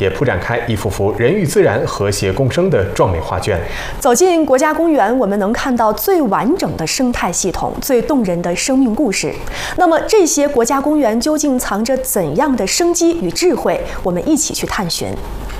也铺展开一幅幅人与自然和谐共生的壮美画卷。 走进国家公园，我们能看到最完整的生态系统、最动人的生命故事。那么，这些国家公园究竟藏着怎样的生机与智慧？我们一起去探寻。